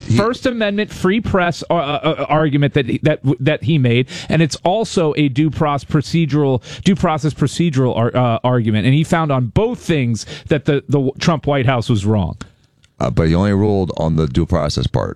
First Amendment free press argument that he made, and it's also a due process procedural argument. And he found on both things that the Trump White House was wrong. But he only ruled on the due process part.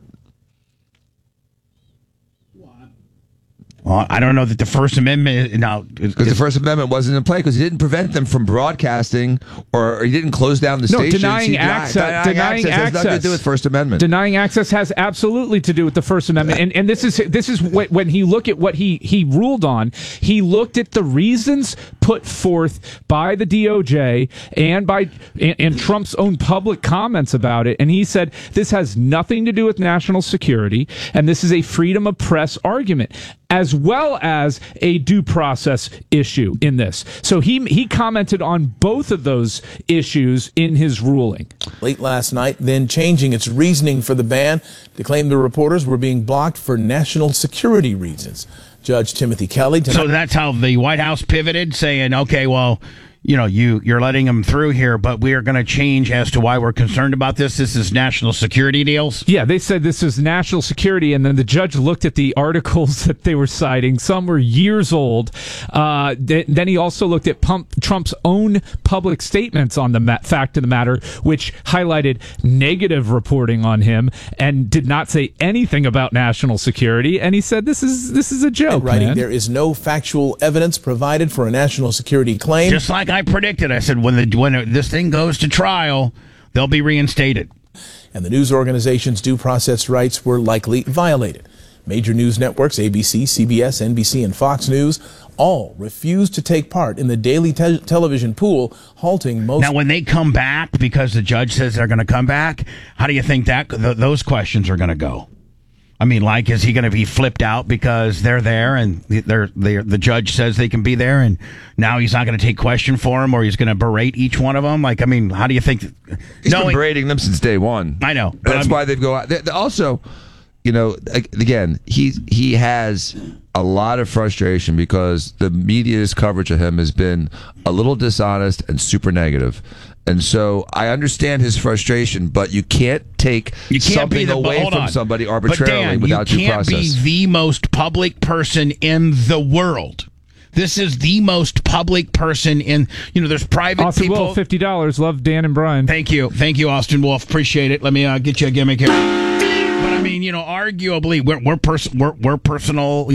Well, I don't know that the First Amendment because the First Amendment wasn't in play because he didn't prevent them from broadcasting or he didn't close down the stations. Denying access has nothing to do with First Amendment. Denying access has absolutely to do with the First Amendment, and this is when he look at what he ruled on. He looked at the reasons put forth by the DOJ and Trump's own public comments about it, and he said this has nothing to do with national security, and this is a freedom of press argument, as well as a due process issue in this. So he commented on both of those issues in his ruling. Late last night, then changing its reasoning for the ban to claim the reporters were being blocked for national security reasons. Judge Timothy Kelly tonight. So that's how the White House pivoted, saying, okay, well, you're letting them through here, but we are going to change as to why we're concerned about this. This is national security deals. Yeah, they said this is national security, and then the judge looked at the articles that they were citing. Some were years old. Then he also looked at Trump's own public statements on the fact of the matter, which highlighted negative reporting on him and did not say anything about national security. And he said, "This is a joke." Writing, there is no factual evidence provided for a national security claim. Just like I predicted, I said when this thing goes to trial, they'll be reinstated. And the news organization's due process rights were likely violated. Major news networks, ABC, CBS, NBC, and Fox News, all refused to take part in the daily television pool, halting most. Now, when they come back, because the judge says they're going to come back, how do you think that those questions are going to go? I mean, like, is he going to be flipped out because they're there and the judge says they can be there, and now he's not going to take question for them, or he's going to berate each one of them? Like, I mean, how do you think? He's been berating them since day one. I know. That's why they go out. Also, again, he has a lot of frustration because the media's coverage of him has been a little dishonest and super negative. And so I understand his frustration, but you can't take something away from somebody arbitrarily without due process. You can't be the most public person in the world. This is the most public person in, there's private Austin people. Wolf, $50. Love Dan and Brian. Thank you, Austin Wolf. Appreciate it. Let me get you a gimmick here. But I mean, arguably, we're personal.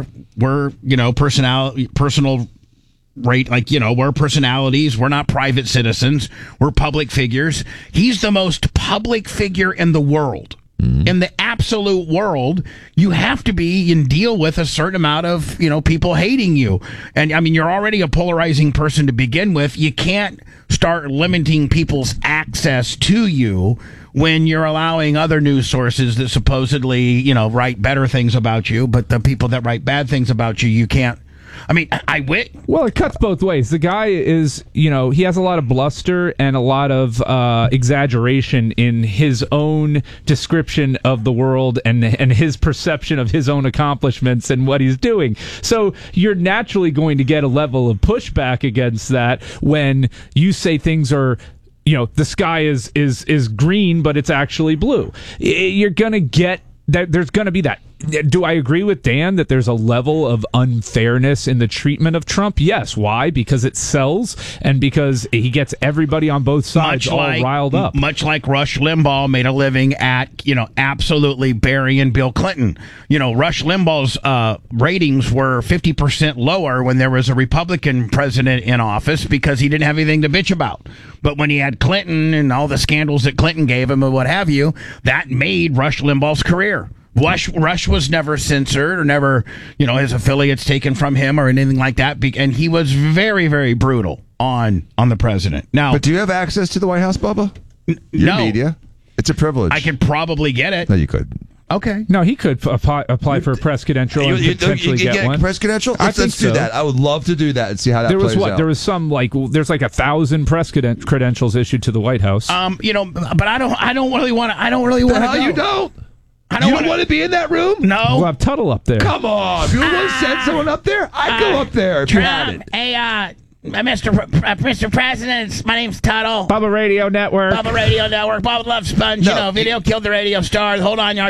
We're personal rate, we're personalities. We're not private citizens. We're public figures. He's the most public figure in the world. In the absolute world, you have to be and deal with a certain amount of, people hating you. And I mean, you're already a polarizing person to begin with. You can't start limiting people's access to you when you're allowing other news sources that supposedly, write better things about you, but the people that write bad things about you can't. I mean, Well, it cuts both ways. The guy is, he has a lot of bluster and a lot of exaggeration in his own description of the world and his perception of his own accomplishments and what he's doing. So you're naturally going to get a level of pushback against that when you say things are, the sky is green, but it's actually blue. You're going to get that. There's going to be that. Do I agree with Dan that there's a level of unfairness in the treatment of Trump? Yes. Why? Because it sells and because he gets everybody on both sides riled up. Much like Rush Limbaugh made a living at, absolutely burying Bill Clinton. Rush Limbaugh's ratings were 50% lower when there was a Republican president in office because he didn't have anything to bitch about. But when he had Clinton and all the scandals that Clinton gave him and what have you, that made Rush Limbaugh's career. Rush was never censored or never, his affiliates taken from him or anything like that. And he was very, very brutal on the president. Now, but do you have access to the White House, Bubba? Your media? It's a privilege. I could probably get it. No, you could. Okay. No, he could apply for a press credential and potentially get one. A press credential? Let's do that. I would love to do that and see how that plays out. There was some there's 1,000 press credentials issued to the White House. But I don't really want to. I don't really want to. The hell you don't? You don't want to be in that room? No. We'll have Tuttle up there. Come on. If you want to send someone up there, I'd go up there if you had it. Hey, Mr. President, my name's Tuttle. Bubba Radio Network. Bubba Radio Network. Bubba loves Sponge. Video killed the radio star. Hold on, y'all.